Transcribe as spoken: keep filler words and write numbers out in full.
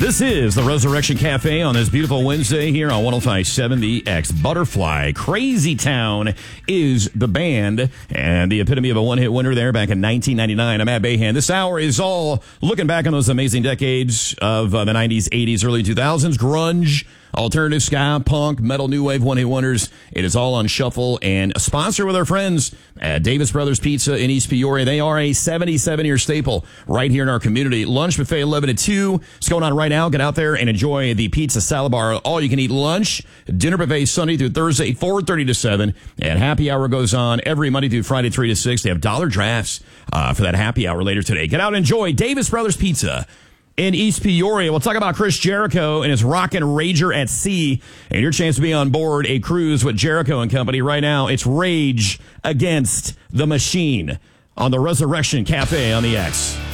This is the Resurrection Cafe on this beautiful Wednesday here on one oh five point seven The X. Butterfly. Crazy Town is the band, and the epitome of a one-hit wonder there back in nineteen ninety-nine. I'm Matt Bayhan. This hour is all looking back on those amazing decades of uh, the nineties, eighties, early two thousands, grunge, alternative ska, punk, metal, new wave, one-hit wonders. It is all on shuffle, and a sponsor with our friends at Davis Brothers Pizza in East Peoria. They are a seventy-seven-year staple right here in our community. Lunch buffet eleven to two. It's going on right now. Get out there and enjoy the pizza salad bar. All you can eat lunch. Dinner buffet Sunday through Thursday, four thirty to seven. And happy hour goes on every Monday through Friday, three to six. They have dollar drafts uh, for that happy hour later today. Get out and enjoy Davis Brothers Pizza in East Peoria. We'll talk about Chris Jericho and his Rockin' Rager at Sea, and your chance to be on board a cruise with Jericho and Company. Right now, it's Rage Against the Machine on the Resurrection Cafe on the X.